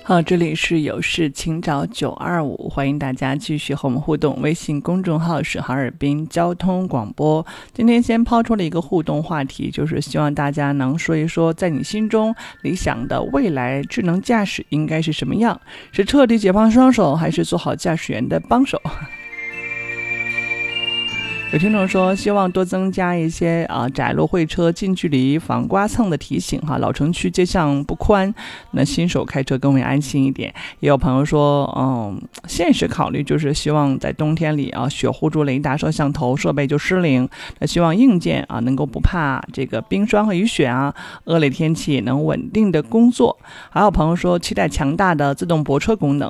好，这里是有事请找925，欢迎大家继续和我们互动。微信公众号是哈尔滨交通广播。今天先抛出了一个互动话题，就是希望大家能说一说，在你心中理想的未来智能驾驶应该是什么样？是彻底解放双手，还是做好驾驶员的帮手？有听众说希望多增加一些窄路会车近距离防刮蹭的提醒老城区街巷不宽，那新手开车更为安心一点。也有朋友说现实考虑就是希望在冬天里雪护住雷达摄像头设备就失灵，那希望硬件能够不怕这个冰霜和雨雪恶劣天气也能稳定的工作。还有朋友说期待强大的自动泊车功能，